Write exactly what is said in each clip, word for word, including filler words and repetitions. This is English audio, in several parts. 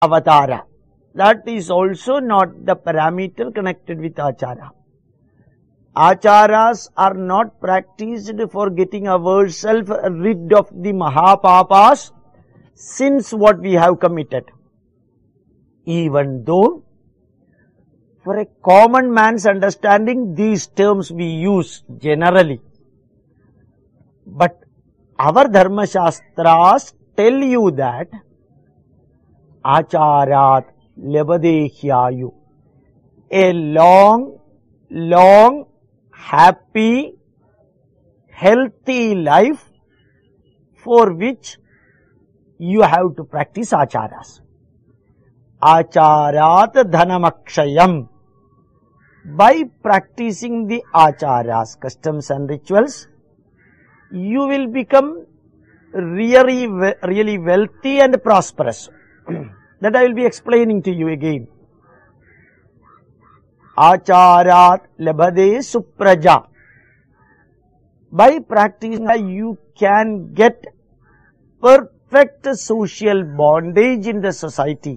avatara. That is also not the parameter connected with achara. Acharas are not practiced for getting ourselves rid of the mahapapas, sins what we have committed. Even though for a common man's understanding these terms we use generally. But our Dharma Shastras tell you that acharat lebadehyayu, a long, long, happy, healthy life for which you have to practice acharas. Acharat dhanamakshayam. By practicing the acharas, customs and rituals, you will become really, really wealthy and prosperous. That I will be explaining to you again. Acharat labhade supraja. By practicing, you can get perfect social bondage in the society.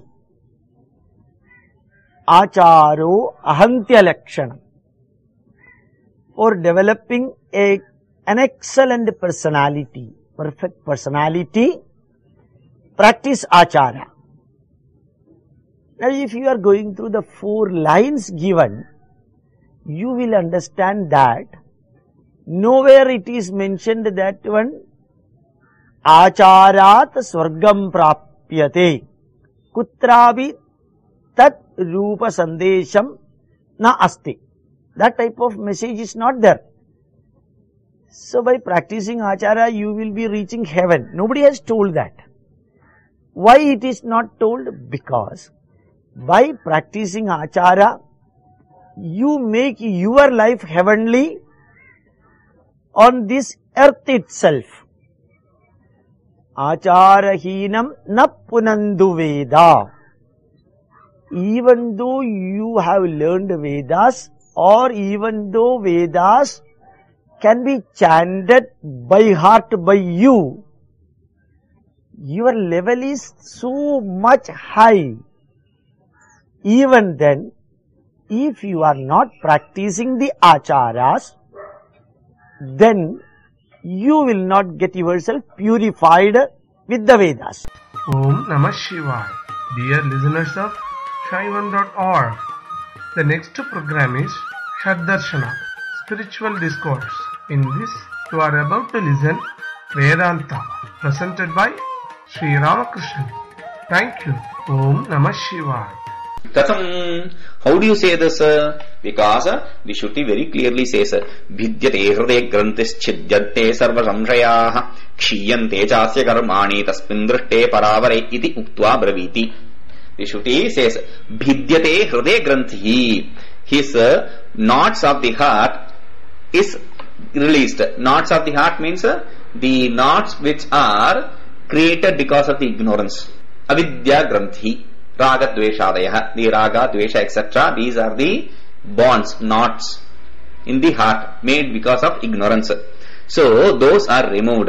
Acharo ahantya lakshana. For developing a, an excellent personality, perfect personality, practice achara. Now if you are going through the four lines given, you will understand that nowhere it is mentioned that one acharat swargam prapyate kutrabi tat rupa sandesham na asti. That type of message is not there. So by practicing achara you will be reaching heaven. Nobody has told that. Why it is not told? Because by practicing achara you make your life heavenly on this earth itself. Acharahinam na punandu veda. Even though you have learned Vedas, or even though Vedas can be chanted by heart by you, your level is so much high. Even then, if you are not practicing the acharas, then you will not get yourself purified with the Vedas. Om Namah Shivaya. Dear listeners of Shaivan dot org, the next program is Shaddarshana, Spiritual Discourse. In this, you are about to listen Vedanta, presented by Sri Ramakrishnan. Thank you. Om Namah Shivaya. Katham, how do you say this? Because Vishuddhi very clearly says, Vidyate hrude grantis chidyate sarva samshayaha kshiyante chasya karmani tasmindrishte paravare iti uktva braviti. Vishuddhi says, Vidyate hrude granthi. His uh, knots of the heart is released. Knots of the heart means uh, the knots which are created because of the ignorance. Avidya granthi. Raga dveshadaya, the raga, dvesha, et cetera. These are the bonds, knots in the heart made because of ignorance. So those are removed.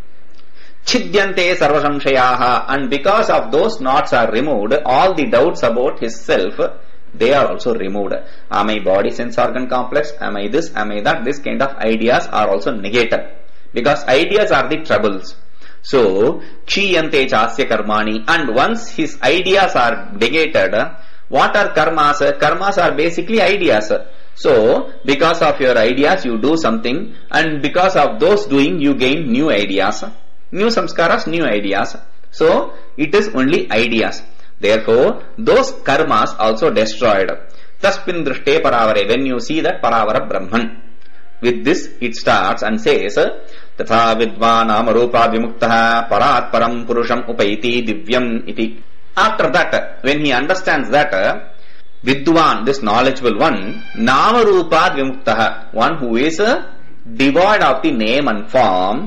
Chidyante sarvasamshayaha, and because of those knots are removed, all the doubts about his self, they are also removed. Am I body sense organ complex? Am I this? Am I that? This kind of ideas are also negated. Because ideas are the troubles. So, kshiyante chasya karmani, and once his ideas are negated, what are karmas? Karmas are basically ideas. So, because of your ideas you do something, and because of those doing you gain new ideas. New samskaras, new ideas. So, it is only ideas. Therefore, those karmas also destroyed. Tasmin drishte paravare, when you see that paravara Brahman. With this it starts and says, Tatha vidvan amarupa vimuktaha parat param purusham upaiti divyam iti. After that, when he understands that, vidvan, this knowledgeable one, namarupa vimuktaha, one who is devoid of the name and form,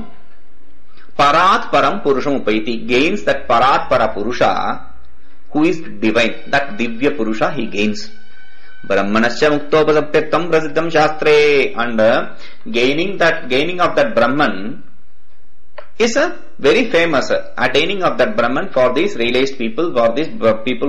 parat param purusham upaiti, gains that parat para purusha, who is divine, that divya purusha he gains. Brahmanasya muktopasapyaktam prasiddham shastre, and uh, gaining that, gaining of that Brahman is a very famous attaining of that Brahman for these realized people, for these people